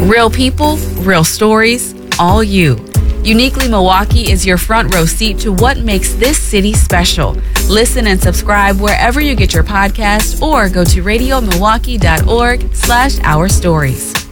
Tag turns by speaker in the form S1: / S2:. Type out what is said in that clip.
S1: Real people, real stories, all you. Uniquely Milwaukee is your front row seat to what makes this city special. Listen and subscribe wherever you get your podcast or go to radiomilwaukee.org/ourstories.